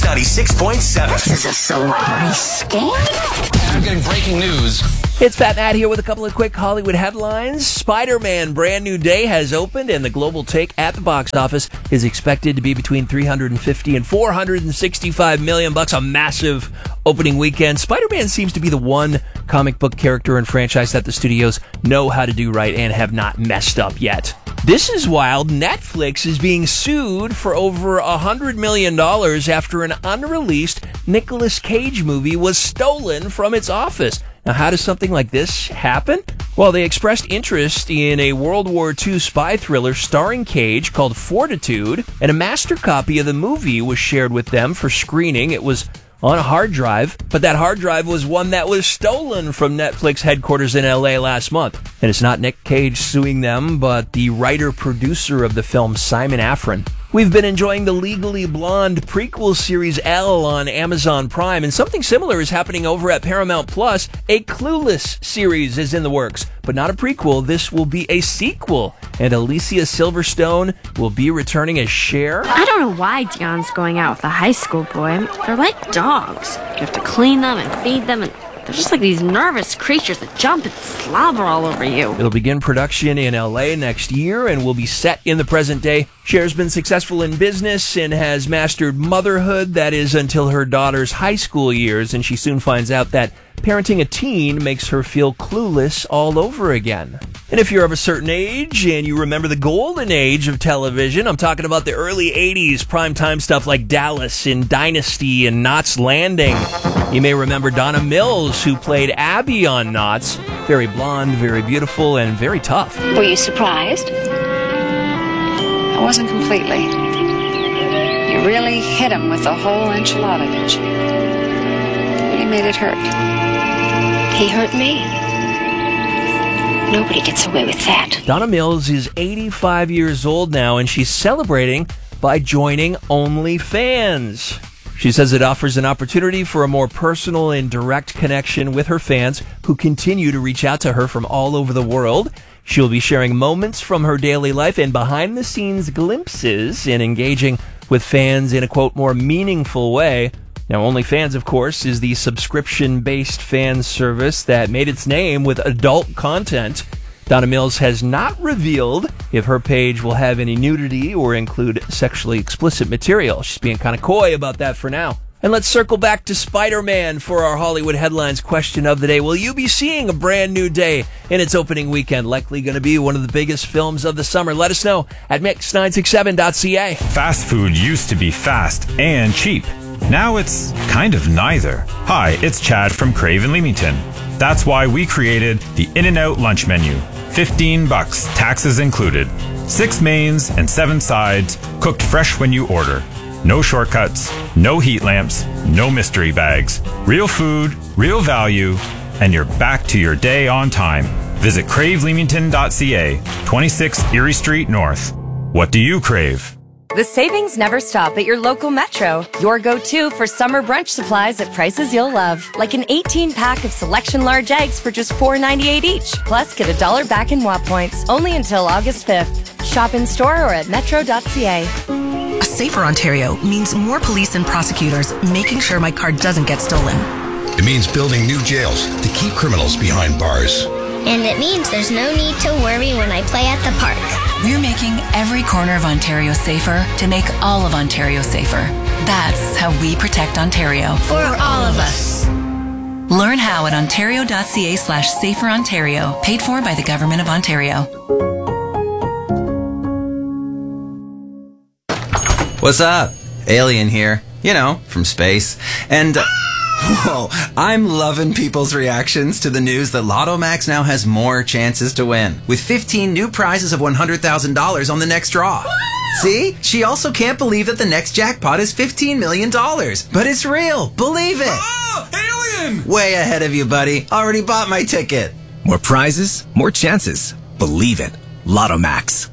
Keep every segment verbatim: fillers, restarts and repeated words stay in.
ninety-six point seven. This is a celebrity scam. I'm getting breaking news. It's Fat Matt here with a couple of quick Hollywood headlines. Spider-Man Brand New Day has opened, and the global take at the box office is expected to be between three hundred fifty and four hundred sixty-five million bucks. A massive opening weekend. Spider-Man seems to be the one comic book character and franchise that the studios know how to do right and have not messed up yet. This is wild. Netflix is being sued for over one hundred million dollars after an unreleased Nicolas Cage movie was stolen from its office. Now, how does something like this happen? Well, they expressed interest in a World War Two spy thriller starring Cage called Fortitude, and a master copy of the movie was shared with them for screening. It was on a hard drive, but that hard drive was one that was stolen from Netflix headquarters in L A last month. And it's not Nick Cage suing them, but the writer-producer of the film, Simon Afron. We've been enjoying the Legally Blonde prequel series Elle on Amazon Prime, and something similar is happening over at Paramount Plus. A Clueless series is in the works, but not a prequel. This will be a sequel, and Alicia Silverstone will be returning as Cher. I don't know why Dion's going out with a high school boy. They're like dogs. You have to clean them and feed them, and they're just like these nervous creatures that jump and slobber all over you. It'll begin production in L A next year and will be set in the present day. Cher's been successful in business and has mastered motherhood, that is, until her daughter's high school years, and she soon finds out that parenting a teen makes her feel clueless all over again. And if you're of a certain age and you remember the golden age of television, I'm talking about the early eighties primetime stuff like Dallas and Dynasty and Knots Landing. You may remember Donna Mills, who played Abby on Knots. Very blonde, very beautiful, and very tough. Were you surprised? I wasn't completely. You really hit him with the whole enchilada, didn't you? Really made it hurt. He hurt me. Nobody gets away with that. Donna Mills is eighty-five years old now, and she's celebrating by joining OnlyFans. She says it offers an opportunity for a more personal and direct connection with her fans who continue to reach out to her from all over the world. She'll be sharing moments from her daily life and behind-the-scenes glimpses and engaging with fans in a, quote, more meaningful way. Now, OnlyFans, of course, is the subscription-based fan service that made its name with adult content. Donna Mills has not revealed if her page will have any nudity or include sexually explicit material. She's being kind of coy about that for now. And let's circle back to Spider-Man for our Hollywood Headlines question of the day. Will you be seeing A Brand New Day in its opening weekend? Likely going to be one of the biggest films of the summer. Let us know at mix nine six seven dot c a. Fast food used to be fast and cheap. Now it's kind of neither. Hi, it's Chad from Crave in Leamington. That's why we created the In-N-Out lunch menu. fifteen bucks, taxes included. Six mains and seven sides, cooked fresh when you order. No shortcuts, no heat lamps, no mystery bags. Real food, real value, and you're back to your day on time. Visit crave leamington dot c a, twenty-six Erie Street North. What do you crave? The savings never stop at your local Metro. Your go-to for summer brunch supplies at prices you'll love. Like an eighteen pack of Selection large eggs for just four ninety-eight each. Plus, get a dollar back in W A P points. Only until August fifth. Shop in store or at metro dot c a. A safer Ontario means more police and prosecutors making sure my car doesn't get stolen. It means building new jails to keep criminals behind bars. And it means there's no need to worry when I play at the park. We're making every corner of Ontario safer to make all of Ontario safer. That's how we protect Ontario. For all of us. Learn how at ontario dot c a slash safer Ontario. Paid for by the Government of Ontario. What's up? Alien here. You know, from space. And... Uh, Whoa, I'm loving people's reactions to the news that Lotto Max now has more chances to win, with fifteen new prizes of one hundred thousand dollars on the next draw. See? She also can't believe that the next jackpot is fifteen million dollars. But it's real. Believe it. Oh, alien! Way ahead of you, buddy. Already bought my ticket. More prizes, more chances. Believe it. Lotto Max.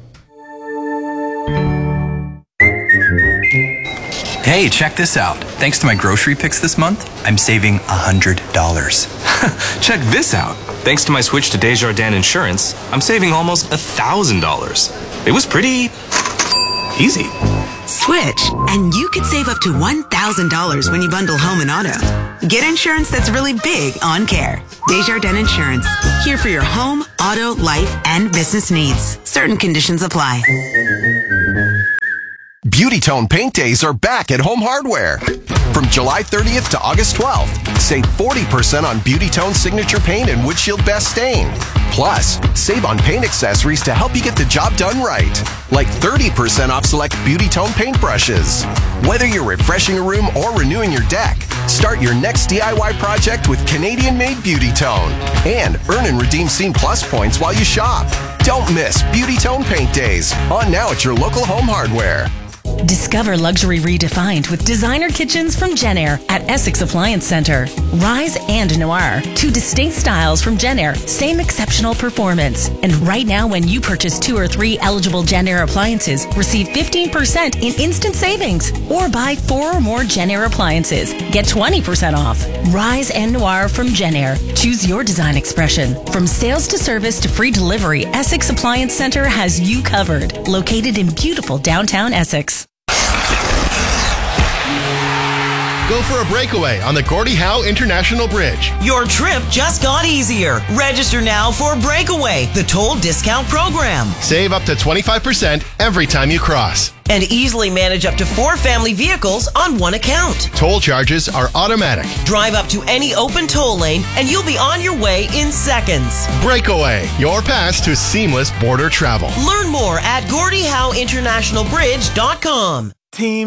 Hey, check this out. Thanks to my grocery picks this month, I'm saving one hundred dollars. Check this out. Thanks to my switch to Desjardins Insurance, I'm saving almost one thousand dollars. It was pretty easy. Switch, and you could save up to one thousand dollars when you bundle home and auto. Get insurance that's really big on care. Desjardins Insurance. Here for your home, auto, life, and business needs. Certain conditions apply. Beauty Tone Paint Days are back at Home Hardware. From July thirtieth to August twelfth, save forty percent on Beauty Tone Signature Paint and Windshield Best Stain. Plus, save on paint accessories to help you get the job done right. Like thirty percent off select Beauty Tone paint brushes. Whether you're refreshing a room or renewing your deck, start your next D I Y project with Canadian-made Beauty Tone. And earn and redeem Scene Plus points while you shop. Don't miss Beauty Tone Paint Days. On now at your local Home Hardware. Discover luxury redefined with designer kitchens from Genair at Essex Appliance Center. Rise and Noir, two distinct styles from Genair, same exceptional performance. And right now, when you purchase two or three eligible Genair appliances, receive fifteen percent in instant savings. Or buy four or more Genair appliances, get twenty percent off. Rise and Noir from Genair. Choose your design expression. From sales to service to free delivery, Essex Appliance Center has you covered. Located in beautiful downtown Essex. Go for a breakaway on the Gordie Howe International Bridge. Your trip just got easier. Register now for Breakaway, the toll discount program. Save up to twenty-five percent every time you cross. And easily manage up to four family vehicles on one account. Toll charges are automatic. Drive up to any open toll lane and you'll be on your way in seconds. Breakaway, your pass to seamless border travel. Learn more at Gordie Howe International Bridge dot com. Team